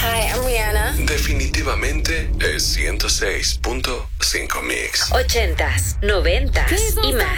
Hi, I'm Rihanna. Definitivamente es 106.5 Mix. 80s, 90s y más.